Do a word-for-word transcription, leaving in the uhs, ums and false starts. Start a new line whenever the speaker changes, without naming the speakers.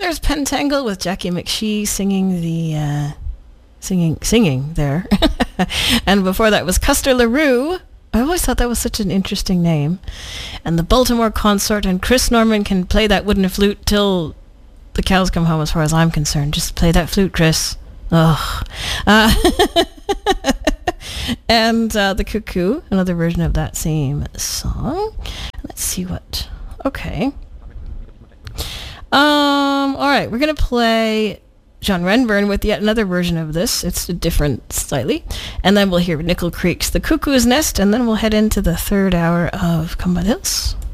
there's Pentangle with Jackie McShee singing the uh, singing singing there, and before that was Custer LaRue. I always thought that was such an interesting name, and the Baltimore Consort. And Chris Norman can play that wooden flute till the cows come home, as far as I'm concerned. Just play that flute, Chris. Ugh. Uh, and uh, the Cuckoo, another version of that same song. Let's see what. Okay. Um. All right, we're gonna play John Renburn with yet another version of this. It's different slightly, and then we'll hear Nickel Creek's "The Cuckoo's Nest," and then we'll head into the third hour of Come By the Hills.